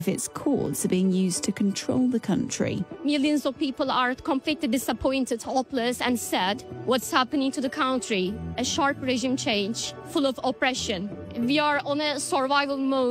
its courts are being used to control the country. Millions of people are completely disappointed, hopeless, and sad. What's happening to the country? A sharp regime change, full of oppression. We are on a survival mode.